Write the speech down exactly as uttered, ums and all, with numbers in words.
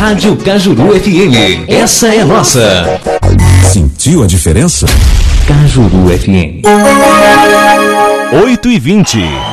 Rádio Cajuru F M. Essa é nossa. Sentiu a diferença? Cajuru F M. oito e vinte.